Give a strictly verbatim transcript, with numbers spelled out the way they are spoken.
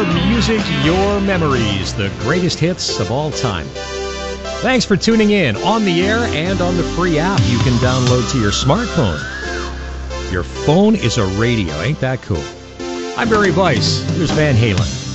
Your music, your memories, the greatest hits of all time. Thanks for tuning in on the air and on the free app you can download to your smartphone. Your phone is a radio, ain't that cool? I'm Barry Weiss. Here's Van Halen.